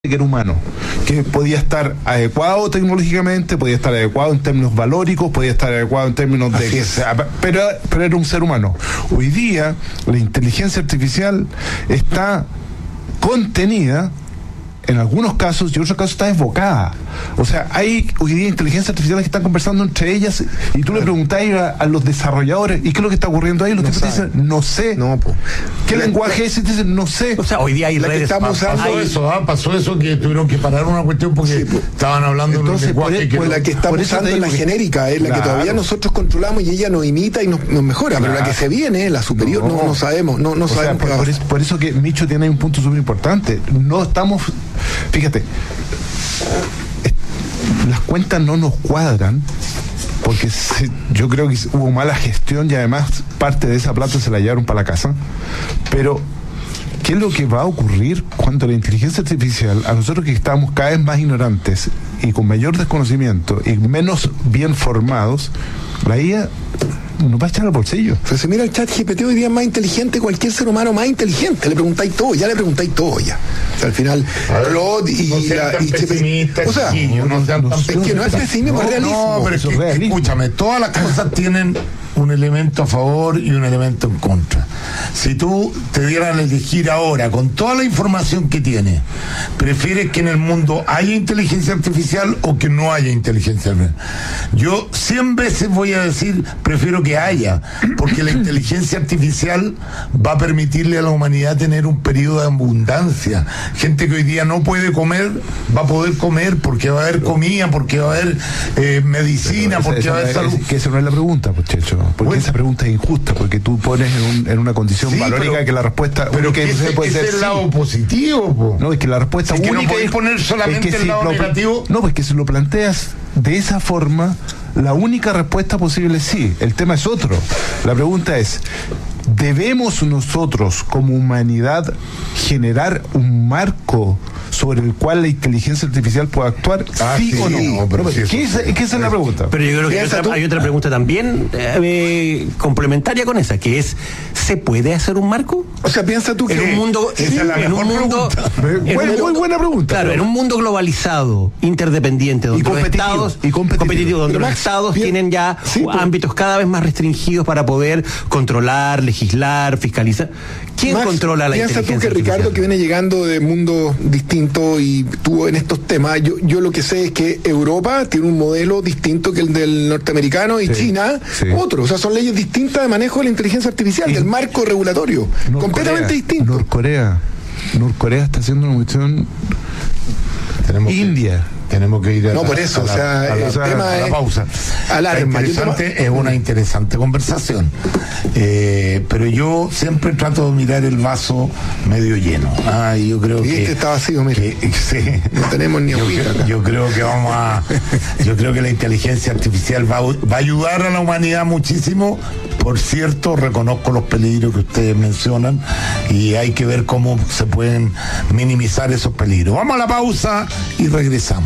que era humano, que podía estar adecuado tecnológicamente, podía estar adecuado en términos valóricos, podía estar adecuado en términos de... pero era un ser humano. Hoy día la inteligencia artificial está contenida en algunos casos y en otros casos está desbocada. O sea, hay hoy día inteligencias artificiales que están conversando entre ellas y tú le preguntás a los desarrolladores ¿y qué es lo que está ocurriendo ahí? Los tipos te dicen, no sé. ¿Qué lenguaje es? Y te dicen, no sé. O sea, hoy día hay redes. Pasó eso que tuvieron que parar una cuestión porque estaban hablando de un lenguaje que la que estamos usando es la genérica, es la que todavía nosotros controlamos y ella nos imita y nos mejora, pero la que se viene, la superior, no sabemos, no sabemos. Por eso que Micho tiene un punto súper importante. No estamos... Fíjate, las cuentas no nos cuadran porque yo creo que hubo mala gestión y además parte de esa plata se la llevaron para la casa. Pero ¿qué es lo que va a ocurrir cuando la inteligencia artificial, a nosotros que estamos cada vez más ignorantes y con mayor desconocimiento y menos bien formados, la IA nos va a echar al bolsillo? O sea, si mira el chat GPT hoy día es más inteligente que cualquier ser humano más inteligente. Le preguntáis todo ya. O sea, al final, Claude y GPT. O sea, es que no es pesimismo, es realismo. No, pero es que, escúchame, todas las cosas tienen un elemento a favor y un elemento en contra. Si tú te dieran a elegir ahora, con toda la información que tienes, ¿prefieres que en el mundo haya inteligencia artificial o que no haya inteligencia artificial? Yo 100 veces voy a decir, prefiero que haya, porque la inteligencia artificial va a permitirle a la humanidad tener un periodo de abundancia. Gente que hoy día no puede comer, va a poder comer porque va a haber comida, porque va a haber medicina, porque va a haber salud. Que esa no es la pregunta, pues, Checho. Porque esa pregunta es injusta, porque tú pones en una condición valórica que la respuesta... Pero que ese puede ser el lado positivo, po. No, es que la respuesta única... Que no podés poner solamente el lado negativo. No, pues que si lo planteas de esa forma, la única respuesta posible es sí. El tema es otro. La pregunta es, ¿debemos nosotros como humanidad generar un marco sobre el cual la inteligencia artificial pueda actuar, sí o no? ¿Qué es la pregunta? Pero yo creo que hay otra pregunta también complementaria con esa, que es, ¿se puede hacer un marco? O sea, piensa tú que en un mundo... Muy buena pregunta. Claro, en un mundo globalizado, interdependiente, donde los estados... Y competitivo, donde los estados tienen ya ámbitos cada vez más restringidos para poder controlar, legislar, fiscalizar. ¿Quién controla la inteligencia artificial? Piensa tú que Ricardo, que viene llegando de mundos distintos y tú en estos temas, yo lo que sé es que Europa tiene un modelo distinto que el del norteamericano y China otro. O sea, son leyes distintas de manejo de la inteligencia artificial, del marco regulatorio, completamente distinto. Norcorea está haciendo una cuestión... India. Tenemos que ir a por eso, el tema es pausa. Alarma. Es una interesante conversación. Pero yo siempre trato de mirar el vaso medio lleno. Yo creo que este está vacío, mire. No tenemos ni agüita. Yo creo que la inteligencia artificial va a ayudar a la humanidad muchísimo. Por cierto, reconozco los peligros que ustedes mencionan y hay que ver cómo se pueden minimizar esos peligros. Vamos a la pausa y regresamos.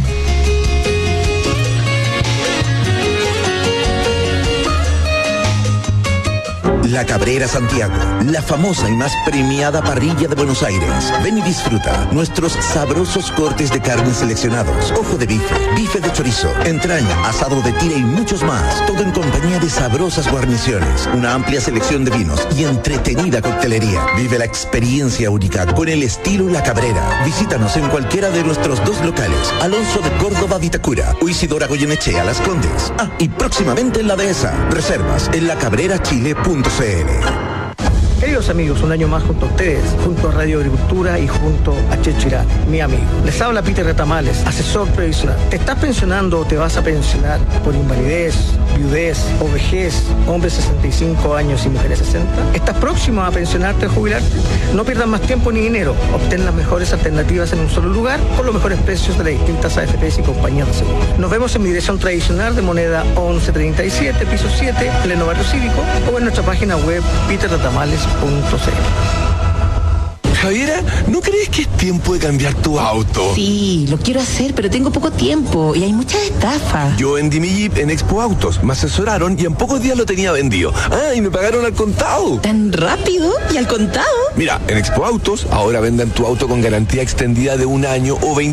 La Cabrera Santiago, la famosa y más premiada parrilla de Buenos Aires. Ven y disfruta nuestros sabrosos cortes de carne seleccionados, ojo de bife, bife de chorizo, entraña, asado de tira y muchos más. Todo en compañía de sabrosas guarniciones, una amplia selección de vinos y entretenida coctelería. Vive la experiencia única con el estilo La Cabrera. Visítanos en cualquiera de nuestros 2 locales, Alonso de Córdoba, Vitacura, o Isidora Goyenechea, Las Condes. Y próximamente en La Dehesa. Reservas en lacabrerachile.cl. Queridos amigos, un año más junto a ustedes, junto a Radio Agricultura y junto a Checho Irán, mi amigo. Les habla Peter Retamales, asesor previsional. ¿Te estás pensionando o te vas a pensionar por invalidez, viudez o vejez, hombres 65 años y mujeres 60? ¿Estás próximo a pensionarte o jubilarte? No pierdas más tiempo ni dinero. Obtén las mejores alternativas en un solo lugar con los mejores precios de las distintas AFPs y compañías de seguro. Nos vemos en mi dirección tradicional de moneda 1137, piso 7, pleno barrio cívico, o en nuestra página web peterretamales.cl. Javiera, ¿no crees que es tiempo de cambiar tu auto? Sí, lo quiero hacer, pero tengo poco tiempo y hay muchas estafas. Yo vendí mi Jeep en Expo Autos, me asesoraron y en pocos días lo tenía vendido. Y me pagaron al contado. ¿Tan rápido y al contado? Mira, en Expo Autos ahora venden tu auto con garantía extendida de 1 año o 20